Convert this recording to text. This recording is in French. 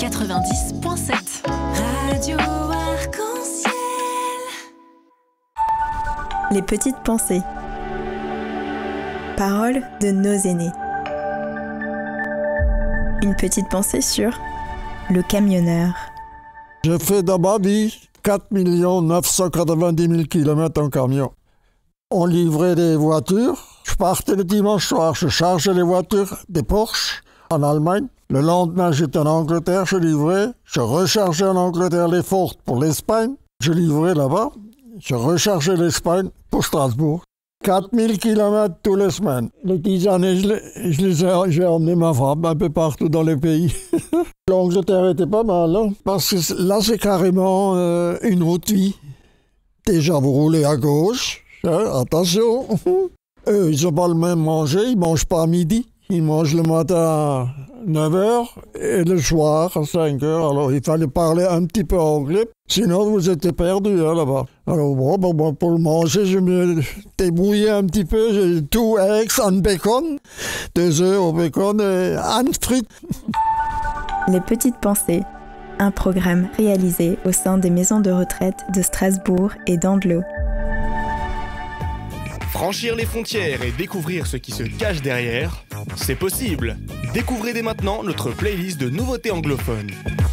90.7. Radio Arc-en-Ciel. Les petites pensées. Paroles de nos aînés. Une petite pensée sur le camionneur. J'ai fait dans ma vie 4 990 000 km en camion. On livrait des voitures. Je partais le dimanche soir, je chargeais les voitures des Porsche en Allemagne. Le lendemain, j'étais en Angleterre, je livrais. Je rechargeais en Angleterre les Ford pour l'Espagne. Je livrais là-bas. Je rechargeais l'Espagne pour Strasbourg. 4000 km tous les semaines. Les 10 années, j'ai emmené ma femme un peu partout dans les pays. L'Angleterre était pas mal, hein, parce que là, c'est carrément une autre vie. Déjà, vous roulez à gauche, hein, attention. Eux, ils n'ont pas le même manger, ils ne mangent pas à midi. Ils mangent le matin à 9h et le soir à 5h. Alors, il fallait parler un petit peu anglais, sinon vous étiez perdu hein, là-bas. Alors, bon, pour le manger, je me débrouillais un petit peu. J'ai 2 eggs and bacon, 2 œufs au bacon et un frites. Les petites pensées. Un programme réalisé au sein des maisons de retraite de Strasbourg et d'Andlau. Franchir les frontières et découvrir ce qui se cache derrière, c'est possible. Découvrez dès maintenant notre playlist de nouveautés anglophones.